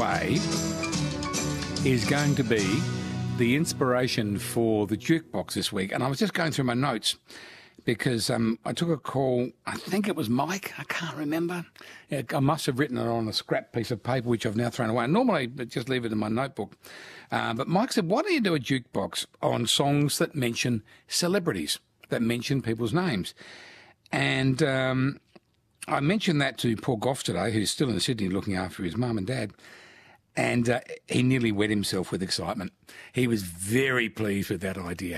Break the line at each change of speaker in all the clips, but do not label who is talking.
way is going to be the inspiration for the jukebox this week. And I was just going through my notes because I took a call, I think it was Mike, I can't remember. I must have written it on a scrap piece of paper, which I've now thrown away. Normally, I just leave it in my notebook. But Mike said, why don't you do a jukebox on songs that mention celebrities, that mention people's names? And I mentioned that to Paul Goff today, who's still in Sydney looking after his mum and dad. And he nearly wet himself with excitement. He was very pleased with that idea.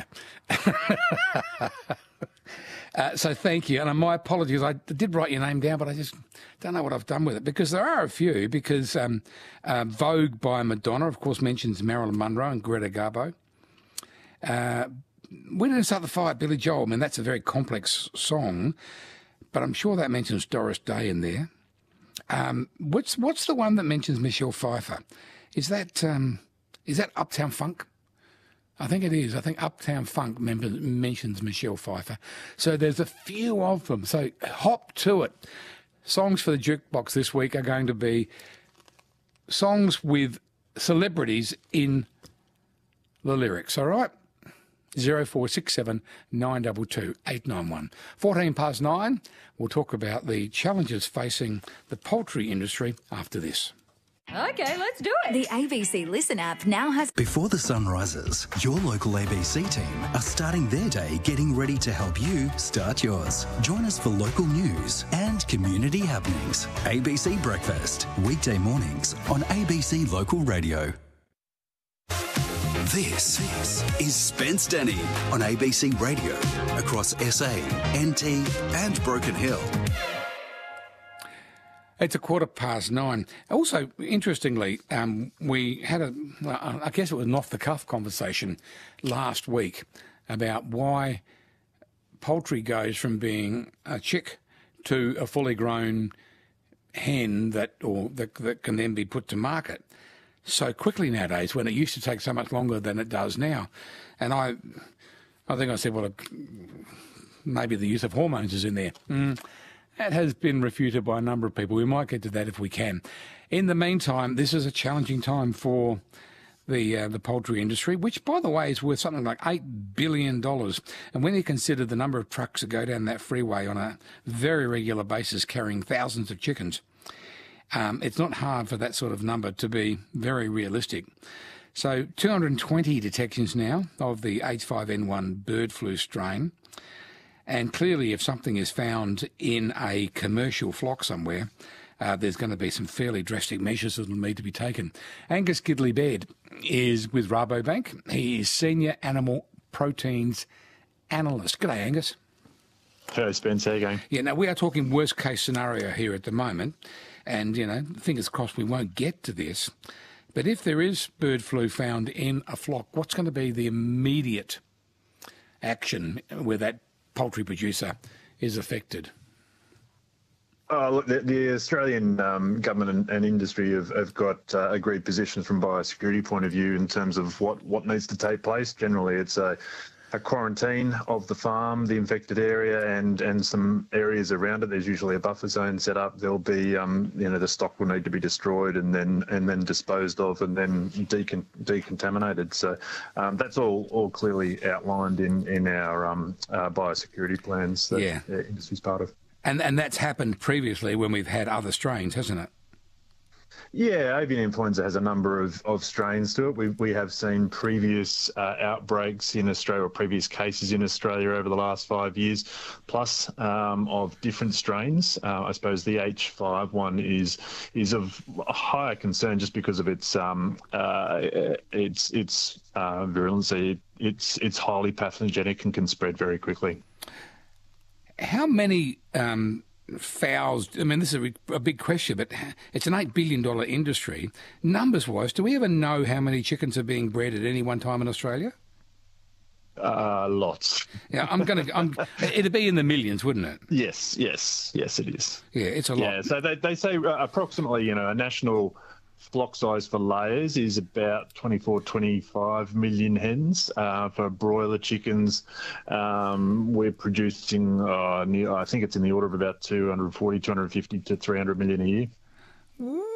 So thank you. And my apologies, I did write your name down, but I just don't know what I've done with it. Because there are a few, because Vogue by Madonna, of course, mentions Marilyn Monroe and Greta Garbo. We Didn't Start the Fire, Billy Joel. I mean, that's a very complex song, but I'm sure that mentions Doris Day in there. What's the one that mentions Michelle Pfeiffer? Is that Uptown Funk? I think it is. I think Uptown Funk mentions Michelle Pfeiffer. So there's a few of them. So hop to it. Songs for the jukebox this week are going to be songs with celebrities in the lyrics, all right? 0467 922 891. 14 past 9, we'll talk about the challenges facing the poultry industry after this.
Okay, let's do it.
The ABC Listen app now has...
Before the sun rises, your local ABC team are starting their day getting ready to help you start yours. Join us for local news and community happenings. ABC Breakfast, weekday mornings on ABC Local Radio. This is Spence Denny on ABC Radio across SA, NT and Broken Hill.
It's 9:15. Also, interestingly, we had I guess it was an off-the-cuff conversation last week about why poultry goes from being a chick to a fully grown hen that can then be put to market so quickly nowadays, when it used to take so much longer than it does now. And I think I said, well, maybe the use of hormones is in there. That has been refuted by a number of people. We might get to that if we can. In the meantime, this is a challenging time for the poultry industry, which, by the way, is worth something like $8 billion. And when you consider the number of trucks that go down that freeway on a very regular basis carrying thousands of chickens, it's not hard for that sort of number to be very realistic. So 220 detections now of the H5N1 bird flu strain. And clearly, if something is found in a commercial flock somewhere, there's going to be some fairly drastic measures that will need to be taken. Angus Gidley-Baird is with Rabobank. He is Senior Animal Proteins Analyst. G'day, Angus.
Hello, Spence. How are you going?
Yeah, now we are talking worst-case scenario here at the moment. And, fingers crossed we won't get to this. But if there is bird flu found in a flock, what's going to be the immediate action where that poultry producer is affected?
Look, the Australian government and industry have got agreed positions from a biosecurity point of view in terms of what needs to take place. Generally, it's a quarantine of the farm, the infected area, and some areas around it. There's usually a buffer zone set up. There'll be, the stock will need to be destroyed and then disposed of and then decontaminated. So that's all clearly outlined in our biosecurity plans that the industry's part of.
And that's happened previously when we've had other strains, hasn't it?
Yeah, avian influenza has a number of strains to it. We have seen previous outbreaks in Australia, or previous cases in Australia over the last 5 years, plus of different strains. I suppose the H5 one is of higher concern just because of its virulency. It's highly pathogenic and can spread very quickly.
How many fowls, I mean, this is a big question, but it's an $8 billion industry. Numbers-wise, do we ever know how many chickens are being bred at any one time in Australia?
Lots.
Yeah, it'd be in the millions, wouldn't it?
Yes, it is.
Yeah, it's a lot.
Yeah, so they say approximately, a national flock size for layers is about 25 million hens. For broiler chickens, we're producing, I think it's in the order of about 250 to 300 million a year.